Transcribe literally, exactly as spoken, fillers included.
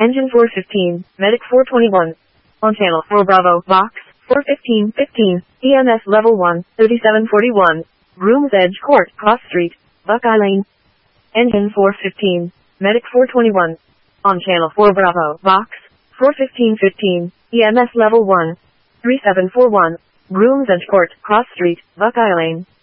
Engine four fifteen, Medic four twenty-one. On channel four Bravo, Box, four fifteen fifteen, E M S level one, thirty-seven forty-one. Grooms Edge Court, Cross Street, Buckeye Lane. Engine four fifteen, Medic four twenty-one. On channel four Bravo, Box, four fifteen fifteen, E M S level one, thirty-seven forty-one. Grooms Edge Court, Cross Street, Buckeye Lane.